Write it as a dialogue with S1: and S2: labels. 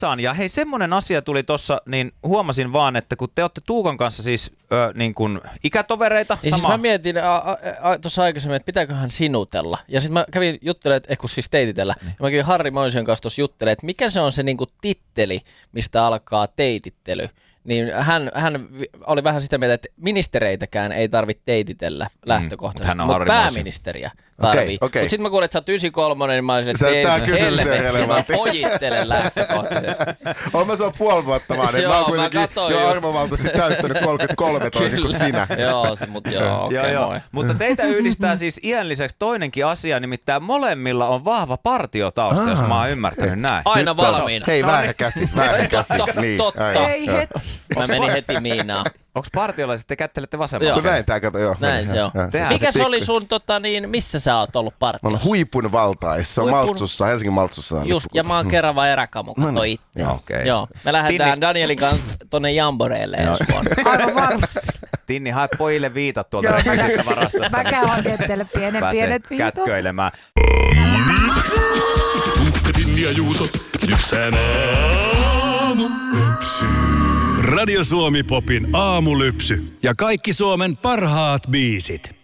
S1: Ja hei, semmonen asia tuli tossa, niin huomasin vaan, että kun te olette Tuukan kanssa siis niin kuin ikätovereita.
S2: Ja siis mä mietin tuossa aikaisemmin, että pitääköhän sinutella. Ja sitten mä kävin juttelemaan, siis teititellä. Ja mä kävin Harri Moisen kanssa tuossa juttelemaan, että mikä se on se niinku titteli, mistä alkaa teitittely. Niin hän oli vähän sitä mieltä, että ministereitäkään ei tarvitse teititellä lähtökohtaisesti, mutta pääministeriä tarvii. Okay. Mutta sitten mä kuulin, että sä oot 93, niin mä olisin, että helvetti, mä pojittelen lähtökohtaisesti.
S3: Oon mä sua puoli vuotta vaan, että mä oon kuitenkin jo arvovaltaisesti täyttänyt 33 toisin kuin sinä.
S2: Joo, okei.
S1: Mutta teitä yhdistää siis iän lisäksi toinenkin asia, nimittäin molemmilla on vahva partiotausta, jos mä oon ymmärtänyt näin.
S2: Aina valmiina.
S3: Hei, vääräkästi.
S2: Totta.
S4: Ei heti.
S2: Mä menin heti Miinaan.
S1: Onko partiolaiset, te kättelette vasemmalla?
S3: Joo. Näin tää kato, joo.
S2: Näin se on. Mikä se oli sun, missä sä oot ollut partiossa?
S3: Mä oon huipun valtaissa, Maltsussa, Helsingin Maltsussa.
S2: Just, ja mä oon Kerava eräkamukko itse.
S1: Okay.
S2: Joo, me lähdetään Danielin kanssa tonne Jamboreelle ensi vuonna.
S4: Aivan varmasti.
S1: Tinni, hae pojille viitat tuolta rekisistä varastosta.
S4: Mä käyn hakemaan teille pienet viitot.
S1: Kätköilemään.
S5: Tuukka, Tinni ja Juuso, lypsää aamulypsy. Radio Suomi Popin aamulypsy ja kaikki Suomen parhaat biisit.